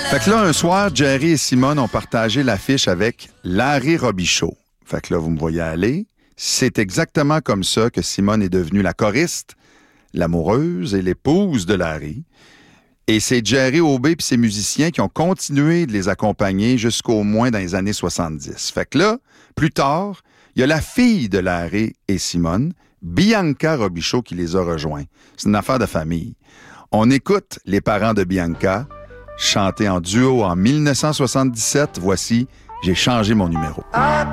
Fait que là, un soir, Jerry et Simone ont partagé l'affiche avec Larry Robichaud. Fait que là, vous me voyez aller. C'est exactement comme ça que Simone est devenue la choriste, l'amoureuse et l'épouse de Larry. Et c'est Jerry Aubé et ses musiciens qui ont continué de les accompagner jusqu'au moins dans les années 70. Fait que là, plus tard, il y a la fille de Larry et Simone, Bianca Robichaud, qui les a rejoints. C'est une affaire de famille. On écoute les parents de Bianca chanter en duo en 1977. Voici « J'ai changé mon numéro ».